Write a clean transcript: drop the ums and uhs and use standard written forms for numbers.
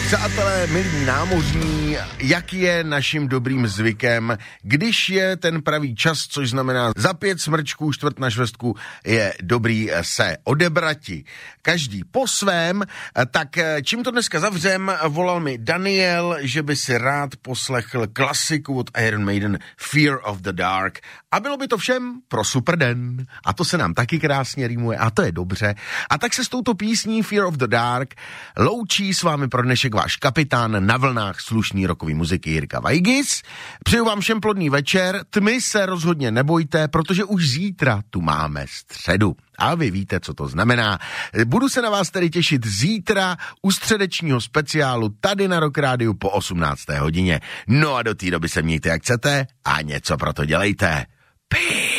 Přátelé, milí námořní, jak je naším dobrým zvykem, když je ten pravý čas, což znamená za 5 smrčků, 1/4 je dobrý se odebrati. Každý po svém, tak čím to dneska zavřem, volal mi Daniel, že by si rád poslechl klasiku od Iron Maiden Fear of the Dark. A bylo by to všem pro super den. A to se nám taky krásně rýmuje a to je dobře. A tak se s touto písní Fear of the Dark loučí s vámi pro dnešek váš kapitán na vlnách slušný rokový muziky Jirka Vajgis. Přeju vám všem plodný večer, tmy se rozhodně nebojte, protože už zítra tu máme středu. A vy víte, co to znamená. Budu se na vás tedy těšit zítra u středečního speciálu tady na Rock Rádiu po 18. hodině. No a do té doby se mějte jak chcete a něco pro to dělejte. Peace.